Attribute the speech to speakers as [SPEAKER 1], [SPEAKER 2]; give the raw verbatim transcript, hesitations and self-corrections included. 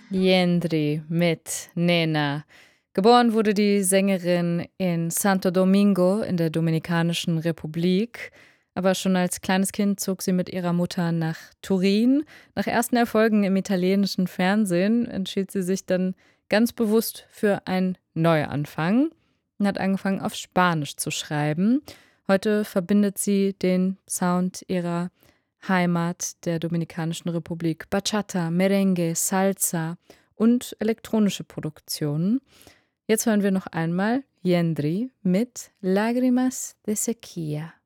[SPEAKER 1] Yendri mit Nena. Geboren wurde die Sängerin in Santo Domingo in der Dominikanischen Republik. Aber schon als kleines Kind zog sie mit ihrer Mutter nach Turin. Nach ersten Erfolgen im italienischen Fernsehen entschied sie sich dann ganz bewusst für einen Neuanfang und hat angefangen, auf Spanisch zu schreiben. Heute verbindet sie den Sound ihrer Heimat der Dominikanischen Republik, Bachata, Merengue, Salsa und elektronische Produktionen. Jetzt hören wir noch einmal Yendri mit Lágrimas de Sequía.